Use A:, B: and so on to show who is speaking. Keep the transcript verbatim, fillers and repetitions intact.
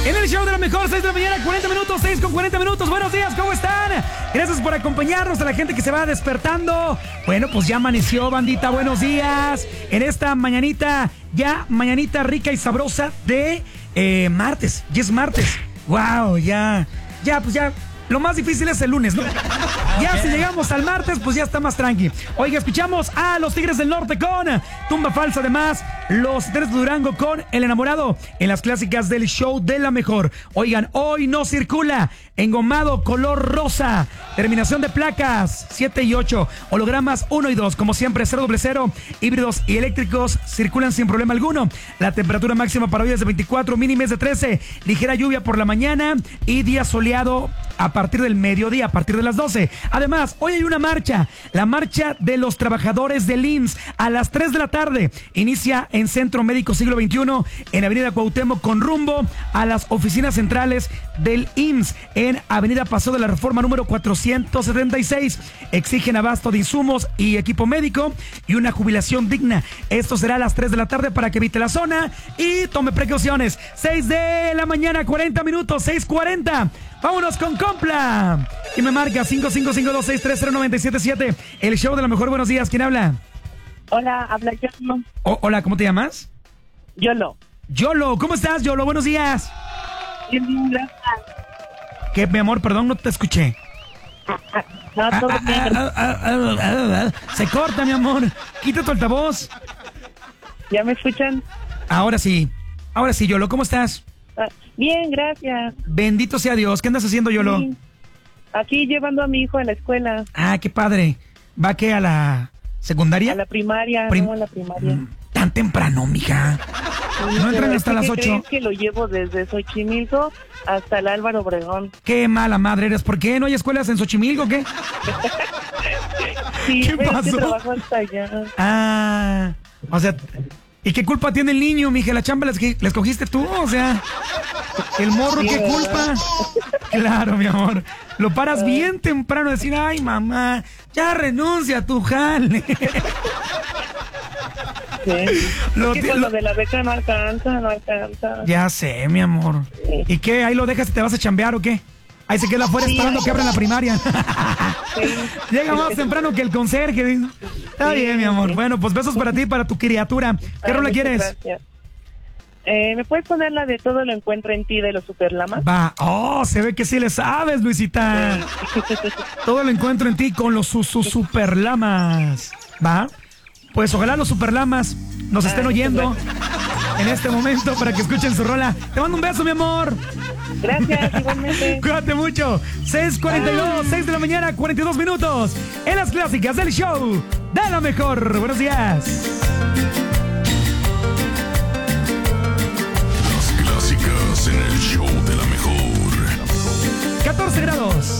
A: En el show de la mejor, seis de la mañana, cuarenta minutos, seis con cuarenta minutos. Buenos días, ¿cómo están? Gracias por acompañarnos, a la gente que se va despertando. Bueno, pues ya amaneció, bandita, buenos días. En esta mañanita, ya mañanita rica y sabrosa de eh, martes. Ya es martes. Wow, ya, ya, pues ya. Lo más difícil es el lunes, ¿no? Ya si llegamos al martes, pues ya está más tranqui. Oiga, escuchamos a los Tigres del Norte con Tumba Falsa. Además, los Tigres de Durango con El Enamorado en las clásicas del show de la mejor. Oigan, hoy no circula engomado color rosa. Terminación de placas siete y ocho. Hologramas uno y dos. Como siempre, cero doble cero. Híbridos y eléctricos circulan sin problema alguno. La temperatura máxima para hoy es de veinticuatro, mínima es de trece. Ligera lluvia por la mañana y día soleado a partir del mediodía, a partir de las doce. Además, hoy hay una marcha, la marcha de los trabajadores del I M S S a las tres de la tarde. Inicia en Centro Médico Siglo veintiuno, en Avenida Cuauhtémoc, con rumbo a las oficinas centrales del I M S S en Avenida Paseo de la Reforma número cuatrocientos setenta y seis. Exigen abasto de insumos y equipo médico y una jubilación digna. Esto será a las tres de la tarde para que evite la zona y tome precauciones. seis de la mañana, cuarenta minutos, seis cuarenta. Vámonos con Compla. Y me marca cinco cinco cinco dos seis tres cero nueve siete siete. El show de la mejor. Buenos días. ¿Quién habla?
B: Hola, habla Yolo.
A: Oh, hola, ¿cómo te llamas?
B: Yolo.
A: Yolo, ¿cómo estás, Yolo? Buenos días.
B: Bien, gracias.
A: ¿Qué, mi amor? Perdón, no te escuché.
B: No, todo
A: Ah,
B: bien.
A: ah, ah, ah, ah, ah. Se corta, mi amor. Quita tu altavoz.
B: ¿Ya me escuchan?
A: Ahora sí. Ahora sí, Yolo, ¿cómo estás?
B: Ah, bien, gracias.
A: Bendito sea Dios. ¿Qué andas haciendo, Yolo?
B: Sí. Aquí llevando a mi hijo a la escuela.
A: Ah, qué padre. ¿Va qué, a la secundaria?
B: A la primaria,
A: Prim-
B: no a la primaria.
A: Mm, Tan temprano, mija.
B: Sí,
A: No entran
B: pero
A: hasta
B: es
A: las
B: que
A: ocho.
B: crees que lo llevo desde Xochimilco hasta el Álvaro Obregón.
A: Qué mala madre eres. ¿Por qué no hay escuelas en Xochimilco o qué?
B: Sí,
A: ¿Qué
B: pero es
A: pasó?
B: que trabajo hasta allá.
A: Ah, o sea, ¿y qué culpa tiene el niño, mija? La chamba la esqui- la escogiste tú, o sea, el morro,
B: Sí,
A: ¿qué
B: ¿verdad?
A: culpa? Claro, mi amor. Lo paras bien temprano a decir, ay, mamá, ya renuncia a tu jale.
B: Sí.
A: Lo
B: Es que
A: ti-
B: con
A: lo-
B: lo de la beca no alcanza, no alcanza.
A: Ya sé, mi amor.
B: Sí.
A: ¿Y qué? ¿Ahí lo dejas y te vas a chambear o qué? Ahí se queda afuera
B: Sí,
A: esperando
B: ahí
A: que abran la
B: va.
A: primaria.
B: Sí.
A: Llega más temprano que el conserje. dice. Está
B: Sí,
A: bien, mi amor.
B: sí.
A: Bueno, pues besos para ti y para tu criatura. ¿Qué
B: Ah,
A: rola
B: muchas
A: quieres?
B: gracias. Eh, ¿Me puedes poner la de Todo lo encuentro en ti de los Superlamas?
A: Va. Oh, se ve que sí le sabes, Luisita. Todo lo encuentro en ti con los sus sus superlamas. ¿Va? Pues ojalá los superlamas nos estén
B: Ah,
A: oyendo en este momento para que escuchen su rola. Te mando un beso, mi amor.
B: Gracias, igualmente.
A: Cuídate mucho. seis cuarenta y dos, seis de la mañana, cuarenta y dos minutos. En las clásicas del show de la mejor. Buenos días.